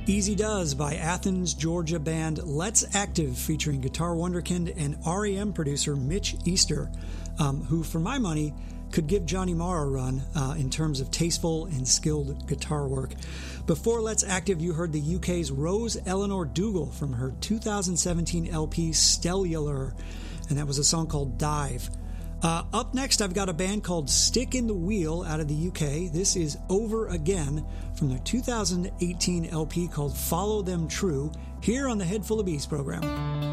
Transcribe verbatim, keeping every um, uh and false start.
Easy Does by Athens, Georgia band Let's Active, featuring guitar wonderkind and R E M producer Mitch Easter, um, who, for my money, could give Johnny Marr a run uh, in terms of tasteful and skilled guitar work. Before Let's Active, you heard the U K's Rose Eleanor Dougal from her two thousand seventeen L P Stellular, and that was a song called Dive. Uh, up next, I've got a band called Stick in the Wheel out of the U K. This is Over Again from their two thousand eighteen L P called Follow Them True, here on the Head Full of Bees program.